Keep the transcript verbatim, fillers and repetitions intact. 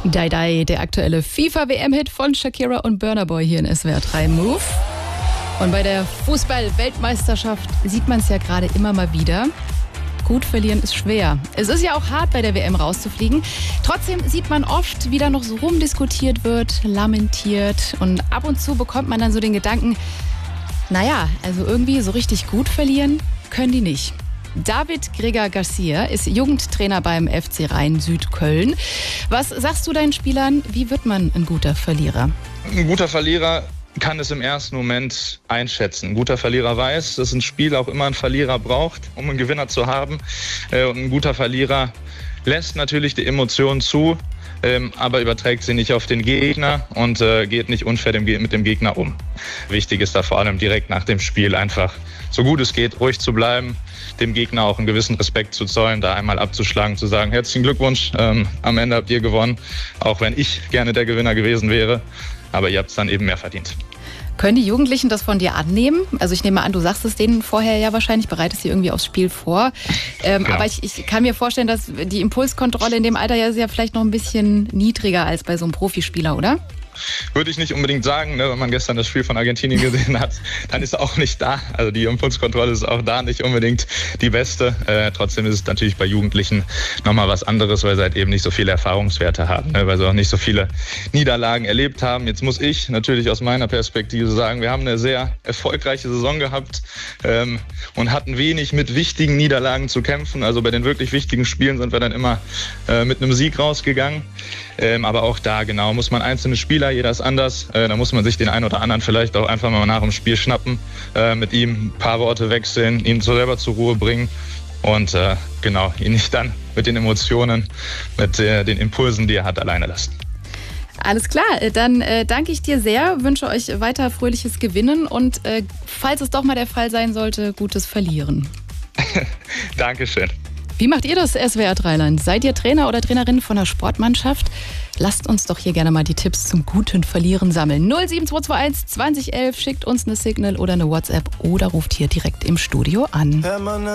Dai Dai, der aktuelle FIFA-W M-Hit von Shakira und Burna Boy hier in S W R drei Move. Und bei der Fußball-Weltmeisterschaft sieht man es ja gerade immer mal wieder. Gut verlieren ist schwer. Es ist ja auch hart, bei der W M rauszufliegen. Trotzdem sieht man oft, wie da noch so rumdiskutiert wird, lamentiert. Und ab und zu bekommt man dann so den Gedanken, naja, also irgendwie so richtig gut verlieren können die nicht. David Greger-Garcia ist Jugendtrainer beim F C Rhein-Südköln. Was sagst du deinen Spielern, wie wird man ein guter Verlierer? Ein guter Verlierer kann es im ersten Moment einschätzen. Ein guter Verlierer weiß, dass ein Spiel auch immer einen Verlierer braucht, um einen Gewinner zu haben. Und ein guter Verlierer lässt natürlich die Emotionen zu, aber überträgt sie nicht auf den Gegner und geht nicht unfair mit dem Gegner um. Wichtig ist da vor allem direkt nach dem Spiel einfach, so gut es geht, ruhig zu bleiben, dem Gegner auch einen gewissen Respekt zu zollen, da einmal abzuschlagen, zu sagen, herzlichen Glückwunsch, ähm, am Ende habt ihr gewonnen, auch wenn ich gerne der Gewinner gewesen wäre, aber ihr habt es dann eben mehr verdient. Können die Jugendlichen das von dir annehmen? Also ich nehme an, du sagst es denen vorher ja wahrscheinlich, bereitest sie irgendwie aufs Spiel vor. Ähm, genau. Aber ich, ich kann mir vorstellen, dass die Impulskontrolle in dem Alter ja, ist ja vielleicht noch ein bisschen niedriger als bei so einem Profispieler, oder? Würde ich nicht unbedingt sagen, ne? Wenn man gestern das Spiel von Argentinien gesehen hat, dann ist er auch nicht da. Also die Impulskontrolle ist auch da nicht unbedingt die beste. Äh, trotzdem ist es natürlich bei Jugendlichen nochmal was anderes, weil sie halt eben nicht so viele Erfahrungswerte haben, ne? Weil sie auch nicht so viele Niederlagen erlebt haben. Jetzt muss ich natürlich aus meiner Perspektive sagen, wir haben eine sehr erfolgreiche Saison gehabt ähm, und hatten wenig mit wichtigen Niederlagen zu kämpfen. Also bei den wirklich wichtigen Spielen sind wir dann immer äh, mit einem Sieg rausgegangen. Ähm, aber auch da genau muss man einzelne Spieler, jeder ist anders, äh, da muss man sich den einen oder anderen vielleicht auch einfach mal nach dem Spiel schnappen, äh, mit ihm ein paar Worte wechseln, ihn selber zur Ruhe bringen und äh, genau, ihn nicht dann mit den Emotionen, mit äh, den Impulsen, die er hat, alleine lassen. Alles klar, dann äh, danke ich dir sehr, wünsche euch weiter fröhliches Gewinnen und äh, falls es doch mal der Fall sein sollte, gutes Verlieren. Dankeschön. Wie macht ihr das, S W R drei-Land? Seid ihr Trainer oder Trainerin von der Sportmannschaft? Lasst uns doch hier gerne mal die Tipps zum guten Verlieren sammeln. null sieben zwei zwei eins zwanzig elf, schickt uns eine Signal oder eine WhatsApp oder ruft hier direkt im Studio an.